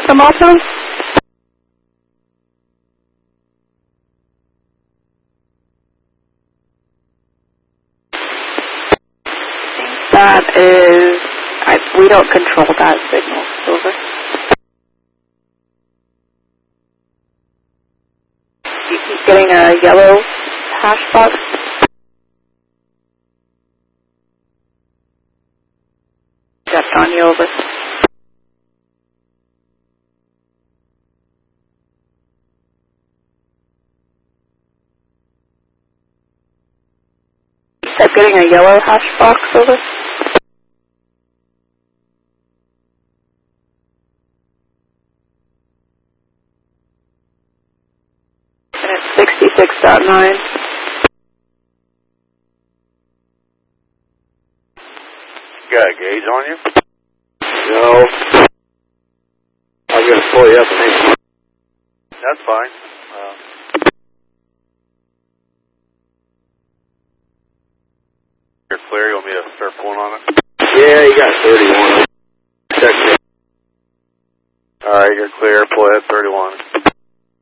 system also? That is, we don't control that signal. Over. You keep getting a yellow hash box. That's on you, over. You kept getting a yellow hash box, over. And it's 66.9. You got a gauge on you? No. I'm going to pull you up. That's fine. You're clear. You want me to start pulling on it? Yeah, you got 31. Check me. All right, you're clear. Pull ahead 31.